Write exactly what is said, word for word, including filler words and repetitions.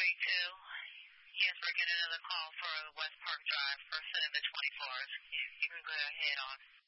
two. Yes, we're getting another call for West Park Drive for Cinema twenty-fours. You, you can go ahead on.